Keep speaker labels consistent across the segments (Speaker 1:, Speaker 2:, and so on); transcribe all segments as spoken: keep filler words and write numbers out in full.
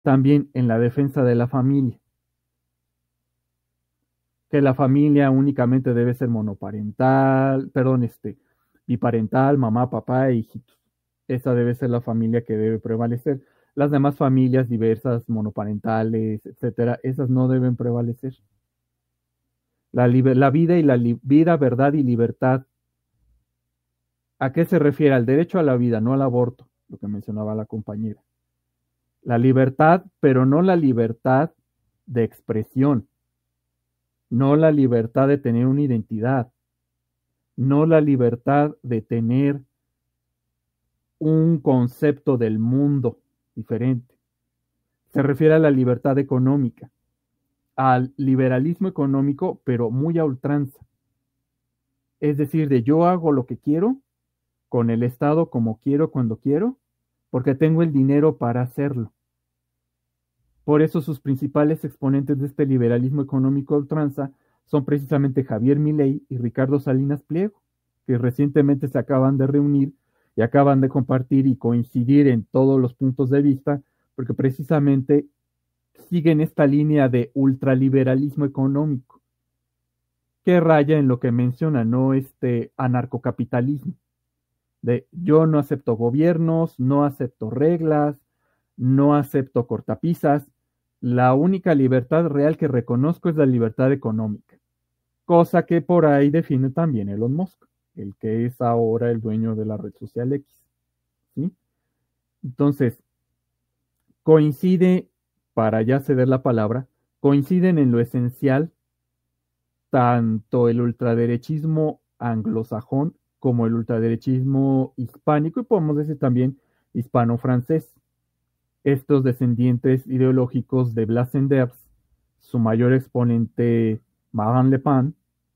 Speaker 1: también en la defensa de la familia, que la familia únicamente debe ser monoparental, perdón, este, biparental, mamá, papá e hijitos. Esa debe ser la familia que debe prevalecer. Las demás familias diversas, monoparentales, etcétera, esas no deben prevalecer. La, la vida y la vida, verdad y libertad. ¿A qué se refiere? Al derecho a la vida, no al aborto, lo que mencionaba la compañera. La libertad, pero no la libertad de expresión, no la libertad de tener una identidad, no la libertad de tener un concepto del mundo diferente. Se refiere a la libertad económica, al liberalismo económico, pero muy a ultranza. Es decir, de yo hago lo que quiero, con el Estado como quiero, cuando quiero, porque tengo el dinero para hacerlo. Por eso sus principales exponentes de este liberalismo económico a ultranza son precisamente Javier Milei y Ricardo Salinas Pliego, que recientemente se acaban de reunir y acaban de compartir y coincidir en todos los puntos de vista, porque precisamente siguen esta línea de ultraliberalismo económico, que raya en lo que menciona, no este anarcocapitalismo, de yo no acepto gobiernos, no acepto reglas, no acepto cortapisas, la única libertad real que reconozco es la libertad económica, cosa que por ahí define también Elon Musk, el que es ahora el dueño de la red social X, ¿sí? Entonces, coincide, para ya ceder la palabra, coinciden en lo esencial tanto el ultraderechismo anglosajón como el ultraderechismo hispánico y podemos decir también hispano-francés. Estos descendientes ideológicos de Blas Senders, su mayor exponente Marine Le Pen,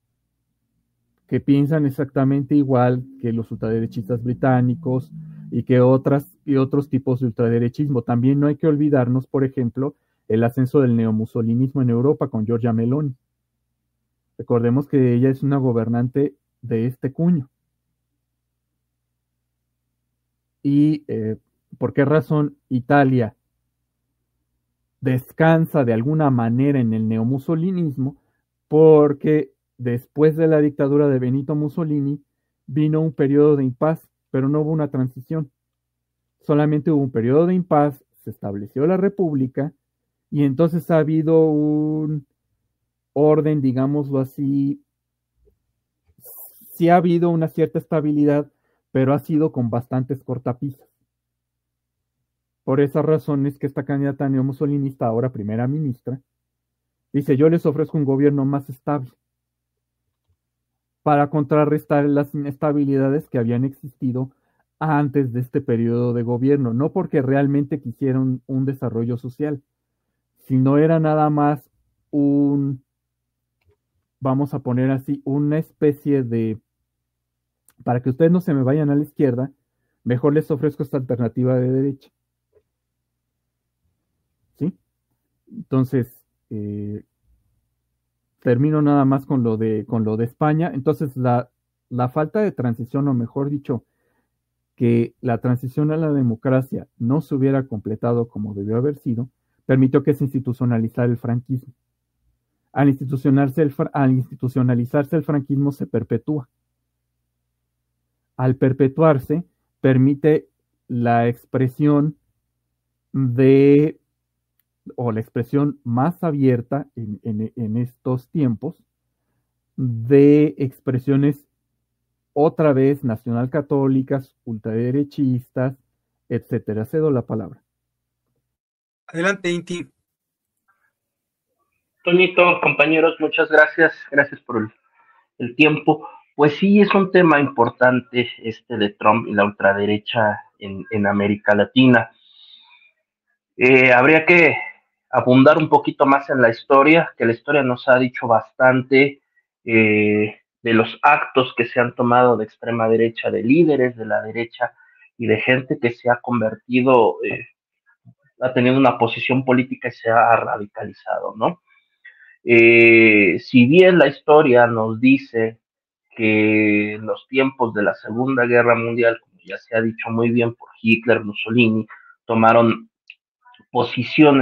Speaker 1: que piensan exactamente igual que los ultraderechistas británicos y que otras y otros tipos de ultraderechismo. También no hay que olvidarnos, por ejemplo, el ascenso del neomusolinismo en Europa con Giorgia Meloni. Recordemos que ella es una gobernante de este cuño. ¿Y eh, por qué razón Italia descansa de alguna manera en el neomussolinismo? Porque después de la dictadura de Benito Mussolini vino un periodo de impas, pero no hubo una transición. Solamente hubo un periodo de impas, se estableció la república y entonces ha habido un orden, digámoslo así, sí ha habido una cierta estabilidad, pero ha sido con bastantes cortapisas. Por esas razones que esta candidata neomussolinista, ahora primera ministra, dice, yo les ofrezco un gobierno más estable para contrarrestar las inestabilidades que habían existido antes de este periodo de gobierno, no porque realmente quisieron un desarrollo social, sino era nada más un, vamos a poner así, una especie de, para que ustedes no se me vayan a la izquierda, mejor les ofrezco esta alternativa de derecha. ¿Sí? Entonces, eh, termino nada más con lo de, con lo de España. Entonces, la, la falta de transición, o mejor dicho, que la transición a la democracia no se hubiera completado como debió haber sido, permitió que se institucionalizara el franquismo. Al institucionalizarse el, al institucionalizarse el franquismo se perpetúa. Al perpetuarse, permite la expresión de, o la expresión más abierta en, en, en estos tiempos, de expresiones otra vez nacionalcatólicas, ultraderechistas, etcétera. Cedo la palabra.
Speaker 2: Adelante, Inti.
Speaker 3: Toñito, compañeros, muchas gracias. Gracias por el, el tiempo. Pues sí, es un tema importante este de Trump y la ultraderecha en, en América Latina. Eh, habría que abundar un poquito más en la historia, que la historia nos ha dicho bastante eh, de los actos que se han tomado de extrema derecha, de líderes de la derecha y de gente que se ha convertido, eh, ha tenido una posición política y se ha radicalizado, ¿no? Eh, si bien la historia nos dice que en los tiempos de la Segunda Guerra Mundial, como ya se ha dicho muy bien por Hitler, Mussolini, tomaron posiciones